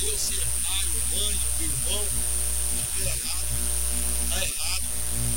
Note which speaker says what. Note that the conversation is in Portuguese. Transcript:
Speaker 1: eu ser pai, ou mãe, ou meu irmão, estiver errado, está errado.